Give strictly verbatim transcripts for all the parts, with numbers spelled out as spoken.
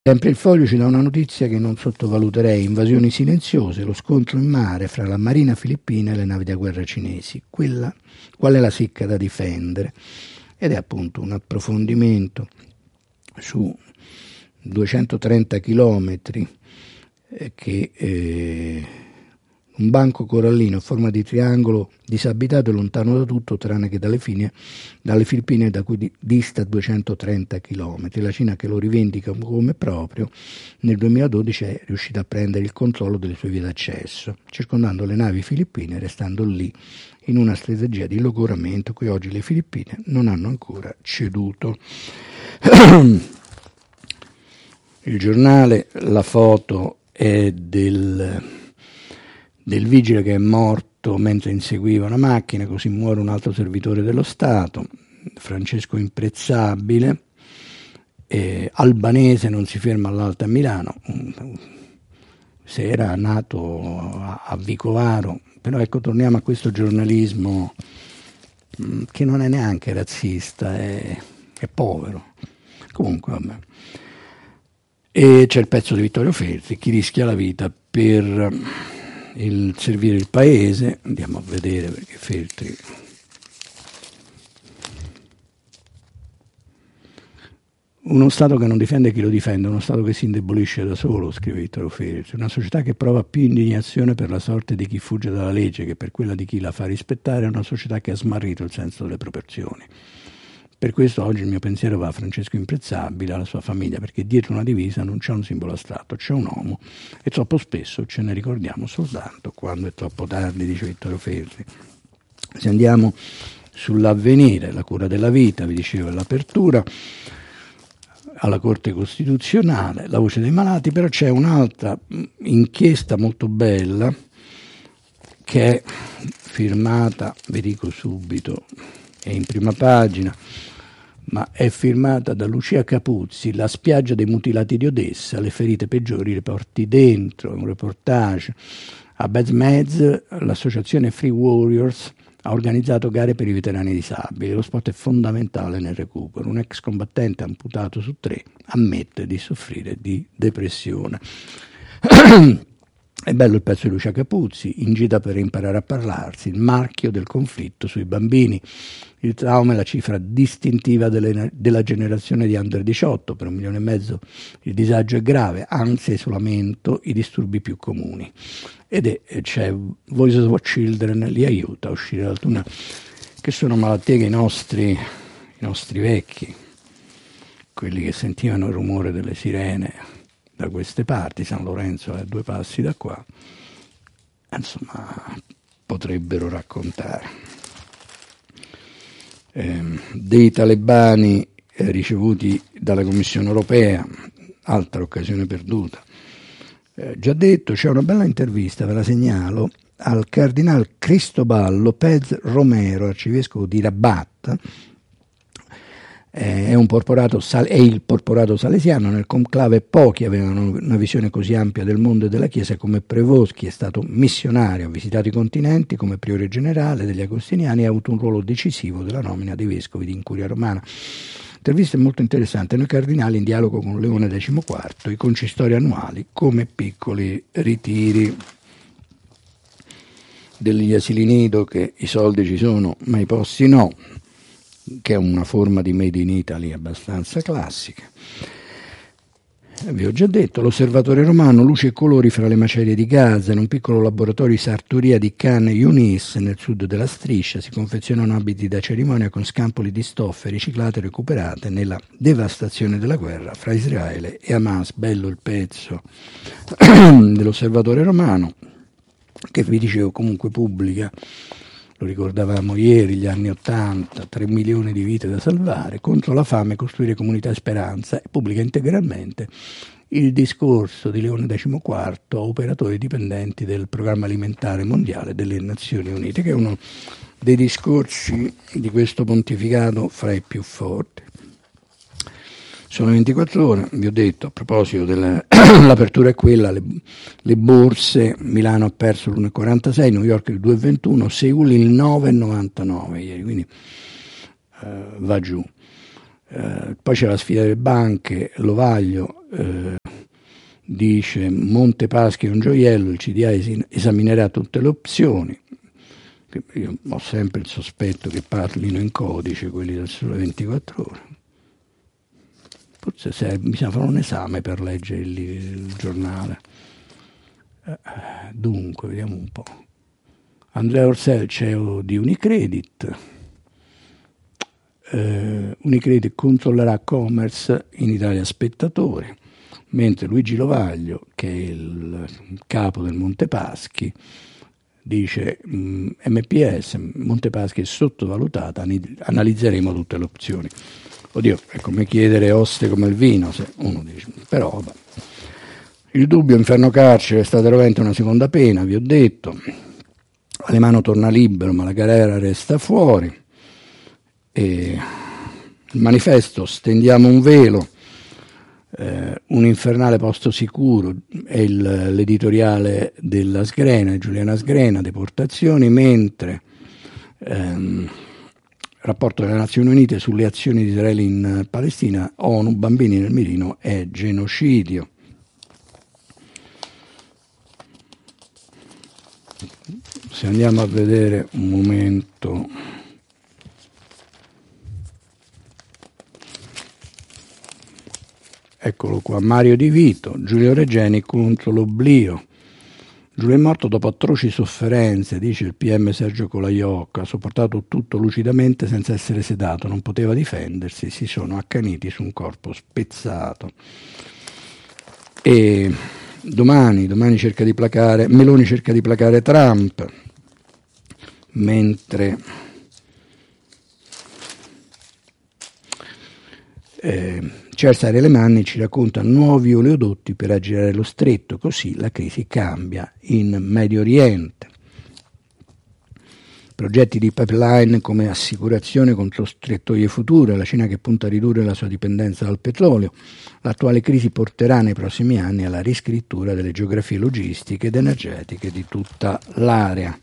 Sempre il Foglio ci dà una notizia che non sottovaluterei: invasioni silenziose, lo scontro in mare fra la marina filippina e le navi da guerra cinesi. Quella, qual è la secca da difendere? Ed è appunto un approfondimento su duecentotrenta chilometri eh, che eh, un banco corallino a forma di triangolo disabitato e lontano da tutto tranne che dalle, fine, dalle Filippine, da cui di, dista duecentotrenta chilometri. La Cina, che lo rivendica come proprio, nel duemiladodici è riuscita a prendere il controllo delle sue vie d'accesso, circondando le navi filippine e restando lì in una strategia di logoramento cui oggi le Filippine non hanno ancora ceduto. Il giornale, la foto è del, del vigile che è morto mentre inseguiva una macchina, così muore un altro servitore dello Stato, Francesco Imprezzabile, eh, albanese, non si ferma all'Alta a Milano, se era nato a, a Vicovaro, però ecco, torniamo a questo giornalismo mh, che non è neanche razzista, è, è povero. Comunque, vabbè. E c'è il pezzo di Vittorio Feltri, chi rischia la vita per il servire il paese. Andiamo a vedere, perché Feltri uno Stato che non difende chi lo difende, uno Stato che si indebolisce da solo, scrive Vittorio Feltri, una società che prova più indignazione per la sorte di chi fugge dalla legge che per quella di chi la fa rispettare, è una società che ha smarrito il senso delle proporzioni. Per questo oggi il mio pensiero va a Francesco Imprezzabile, alla sua famiglia, perché dietro una divisa non c'è un simbolo astratto, c'è un uomo, e troppo spesso ce ne ricordiamo soltanto quando è troppo tardi, dice Vittorio Feltri. Se andiamo sull'Avvenire, la cura della vita, vi dicevo all'apertura, alla Corte Costituzionale, la voce dei malati, però c'è un'altra inchiesta molto bella che è firmata, vi dico subito, è in prima pagina, ma è firmata da Lucia Capuzzi, La spiaggia dei mutilati di Odessa, le ferite peggiori, le porti dentro, un reportage. A Bezmez l'associazione Free Warriors ha organizzato gare per i veterani disabili, lo sport è fondamentale nel recupero. Un ex combattente amputato su tre ammette di soffrire di depressione. È bello il pezzo di Lucia Capuzzi, in gita per imparare a parlarsi, il marchio del conflitto sui bambini, il trauma è la cifra distintiva delle, della generazione di under diciotto, per un milione e mezzo il disagio è grave, ansia, isolamento, i disturbi più comuni. Ed è, c'è Voices of Children, li aiuta a uscire dal tunnel, che sono malattie che i nostri, i nostri vecchi, quelli che sentivano il rumore delle sirene da queste parti, San Lorenzo è a due passi da qua, insomma, potrebbero raccontare. Eh, dei talebani eh, ricevuti dalla Commissione Europea, altra occasione perduta. Eh, già detto, c'è una bella intervista, ve la segnalo, al cardinal Cristobal López Romero, arcivescovo di Rabat. È, un porporato, è il porporato salesiano. Nel conclave pochi avevano una visione così ampia del mondo e della Chiesa come Prévost, che è stato missionario, ha visitato i continenti come priore generale degli agostiniani e ha avuto un ruolo decisivo della nomina dei vescovi di Incuria Romana. L'intervista è molto interessante. Noi cardinali in dialogo con Leone diciquattro, i concistori annuali come piccoli ritiri degli asili nido, che i soldi ci sono ma i posti no, che è una forma di Made in Italy abbastanza classica. Vi ho già detto, l'Osservatore Romano, luce e colori fra le macerie di Gaza. In un piccolo laboratorio di sartoria di Khan Yunis, nel sud della striscia, si confezionano abiti da cerimonia con scampoli di stoffe riciclate e recuperate nella devastazione della guerra fra Israele e Hamas. Bello il pezzo dell'Osservatore Romano, che vi dicevo comunque pubblica, lo ricordavamo ieri, gli anni ottanta, tre milioni di vite da salvare, contro la fame, costruire comunità e speranza, e pubblica integralmente il discorso di Leone diciquattro a operatori dipendenti del Programma Alimentare Mondiale delle Nazioni Unite, che è uno dei discorsi di questo pontificato fra i più forti. Sono ventiquattro ore, vi ho detto, a proposito dell'apertura è quella, le, le borse, Milano ha perso l'uno virgola quarantasei, New York il due virgola ventuno, Seul il nove virgola novantanove ieri, quindi uh, va giù. Eh, poi c'è la sfida delle banche, Lovaglio eh, dice Montepaschi è un gioiello, il C D A es- esaminerà tutte le opzioni. Io ho sempre il sospetto che parlino in codice quelli del Sole ventiquattro Ore. Forse se, bisogna fare un esame per leggere il, il giornale. Eh, dunque, vediamo un po'. Andrea Orsel, C E O di Unicredit. Uh, Unicredit controllerà Commerce in Italia spettatori, mentre Luigi Lovaglio, che è il capo del Montepaschi, dice mh, M P S, Montepaschi è sottovalutata, analizzeremo tutte le opzioni. Oddio, è come chiedere oste come il vino, se uno dice, però vabbè. Il dubbio Inferno Carcere è stata rovente una seconda pena, vi ho detto. Alemanno torna libero, ma la galera resta fuori. E il Manifesto, stendiamo un velo, eh, un infernale posto sicuro, è il, l'editoriale della Sgrena, Giuliana Sgrena, deportazioni, mentre ehm, rapporto delle Nazioni Unite sulle azioni di Israele in Palestina, ONU, bambini nel mirino è genocidio. Se andiamo a vedere un momento... Eccolo qua, Mario Di Vito, Giulio Regeni contro l'oblio. Giulio è morto dopo atroci sofferenze, dice il P M Sergio Colaiocca, ha sopportato tutto lucidamente senza essere sedato, non poteva difendersi, si sono accaniti su un corpo spezzato. E domani, domani cerca di placare, Meloni cerca di placare Trump, mentre... Eh, Cesare Alemanni ci racconta nuovi oleodotti per aggirare lo stretto, così la crisi cambia in Medio Oriente. Progetti di pipeline come assicurazione contro strettoie future, la Cina che punta a ridurre la sua dipendenza dal petrolio. L'attuale crisi porterà nei prossimi anni alla riscrittura delle geografie logistiche ed energetiche di tutta l'area.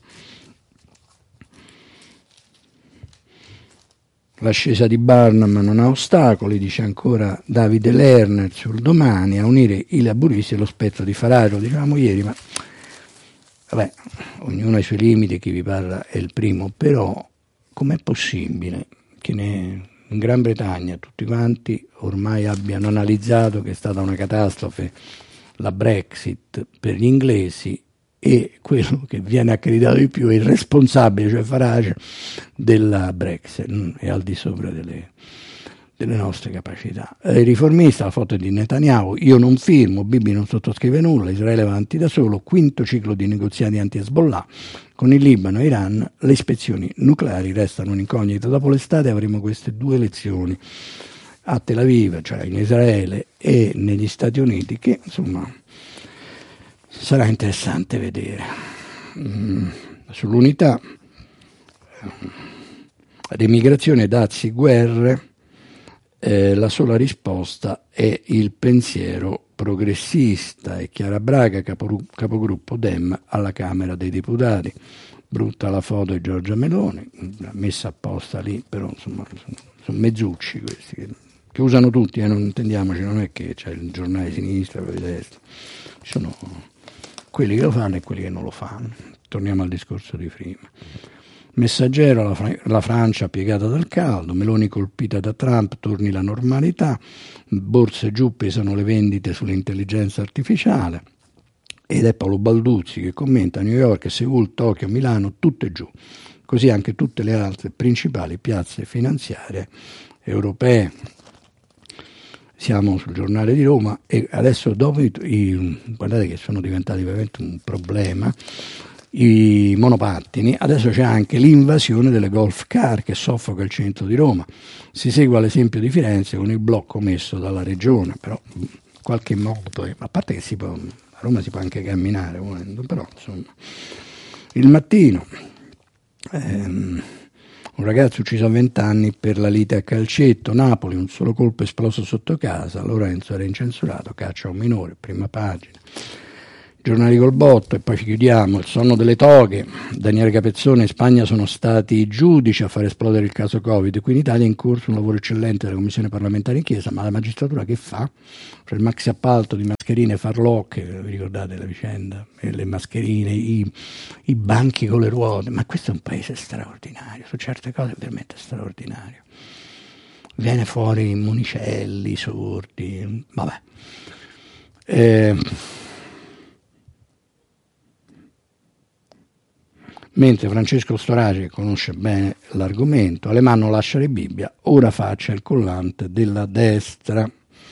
L'ascesa di Barnum non ha ostacoli, dice ancora Davide Lerner sul Domani, a unire i laburisti e lo spettro di Farage, lo dicevamo ieri, ma vabbè, ognuno ha i suoi limiti, chi vi parla è il primo, però com'è possibile che ne, in Gran Bretagna tutti quanti ormai abbiano analizzato che è stata una catastrofe la Brexit per gli inglesi e quello che viene accreditato di più è il responsabile, cioè Farage, della Brexit, è al di sopra delle, delle nostre capacità. Il riformista, la foto di Netanyahu, io non firmo, Bibi non sottoscrive nulla, Israele va avanti da solo, quinto ciclo di negoziati anti-Hezbollah, con il Libano e Iran, le ispezioni nucleari restano un'incognita, dopo l'estate avremo queste due elezioni a Tel Aviv, cioè in Israele e negli Stati Uniti, che insomma... sarà interessante vedere. Mm, sull'unità, ad emigrazione, dazi, guerre, eh, la sola risposta è il pensiero progressista. E Chiara Braga, capo, capogruppo Dem alla Camera dei Deputati. Brutta la foto di Giorgia Meloni, messa apposta lì, però insomma sono, sono mezzucci questi che, che usano tutti, eh, non intendiamoci, non è che c'è il giornale di sinistra, quello di destra, ci sono quelli che lo fanno e quelli che non lo fanno. Torniamo al discorso di prima. Messaggero, la, Fra- la Francia piegata dal caldo, Meloni colpita da Trump, torni la normalità, borse giù, pesano le vendite sull'intelligenza artificiale, ed è Paolo Balduzzi che commenta: New York, Seul, Tokyo, Milano, tutte giù, così anche tutte le altre principali piazze finanziarie europee. Siamo sul giornale di Roma e adesso dopo i, i, guardate che sono diventati veramente un problema i monopattini, adesso c'è anche l'invasione delle golf car che soffoca il centro di Roma. Si segue l'esempio di Firenze con il blocco messo dalla regione, però qualche moto, eh, a parte che si può, a Roma si può anche camminare volendo, però insomma. Il Mattino, ehm, un ragazzo ucciso a venti anni per la lite a calcetto, Napoli, un solo colpo esploso sotto casa, Lorenzo era incensurato, caccia un minore, prima pagina. Giornali col botto e poi chiudiamo. Il sonno delle toghe. Daniele Capezzone: in Spagna sono stati i giudici a far esplodere il caso Covid. Qui in Italia è in corso un lavoro eccellente della Commissione parlamentare inchiesta, ma la magistratura che fa? Cioè il maxi appalto di mascherine farlocche, vi ricordate la vicenda? E le mascherine, i, i banchi con le ruote. Ma questo è un paese straordinario, su certe cose è veramente straordinario. Viene fuori Monicelli, Sordi, vabbè. Eh, Mentre Francesco Storace, che conosce bene l'argomento, Alemanno lascia le Bibbia, ora faccia il collante della destra.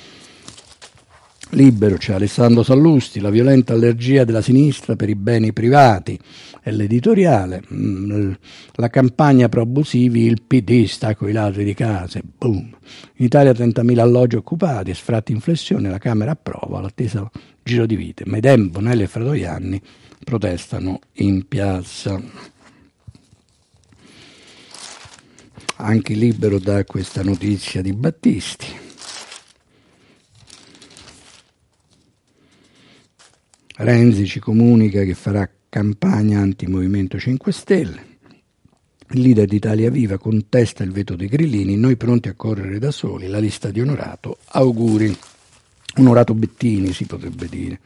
Libero c'è Alessandro Sallusti: la violenta allergia della sinistra per i beni privati. È l'editoriale. La campagna pro abusivi, il P D sta coi ladri di case. Boom. In Italia trentamila alloggi occupati, sfratti in flessione, la Camera approva, l'attesa giro di vite. Medem, Bonelli e Fratoianni protestano in piazza. Anche Libero dà questa notizia di Battisti. Renzi ci comunica che farà campagna anti-Movimento cinque Stelle. Il leader di Italia Viva contesta il veto dei grillini, noi pronti a correre da soli, la lista di Onorato, auguri. Onorato Bettini si potrebbe dire.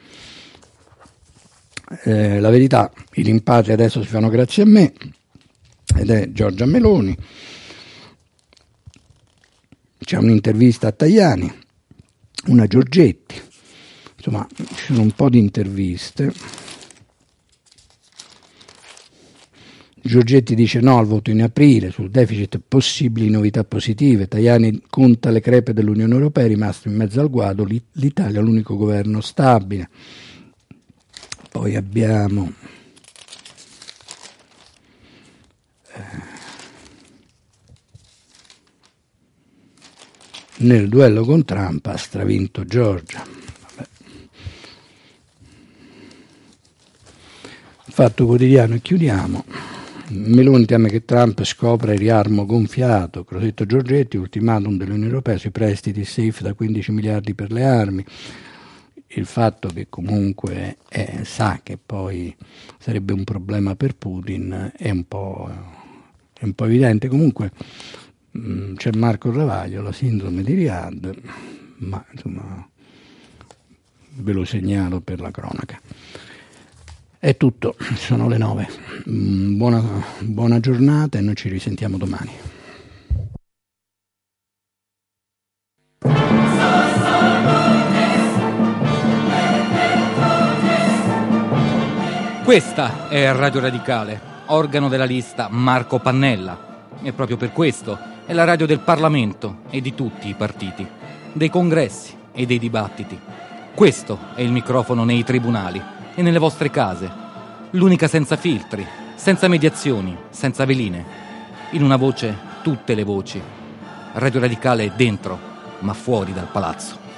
Eh, la verità, i rimpatri adesso si fanno grazie a me, ed è Giorgia Meloni. C'è un'intervista a Tajani, una Giorgetti, insomma ci sono un po' di interviste. Giorgetti dice no al voto in aprile, sul deficit possibili novità positive. Tajani conta le crepe dell'Unione Europea, è rimasto in mezzo al guado, l'Italia è l'unico governo stabile. Poi abbiamo eh, nel duello con Trump ha stravinto Giorgia. Vabbè. Fatto Quotidiano e chiudiamo. Meloni teme che Trump scopra il riarmo gonfiato. Crosetto Giorgetti, ultimatum dell'Unione Europea sui prestiti safe da quindici miliardi per le armi. Il fatto che comunque eh, sa che poi sarebbe un problema per Putin è un po', è un po' evidente. Comunque mh, c'è Marco Ravaglio, la sindrome di Riyadh, ma insomma ve lo segnalo per la cronaca. È tutto, sono le nove. Buona, buona giornata e noi ci risentiamo domani. Questa è Radio Radicale, organo della lista Marco Pannella. E proprio per questo è la radio del Parlamento e di tutti i partiti, dei congressi e dei dibattiti. Questo è il microfono nei tribunali e nelle vostre case. L'unica senza filtri, senza mediazioni, senza veline. In una voce tutte le voci. Radio Radicale è dentro, ma fuori dal palazzo.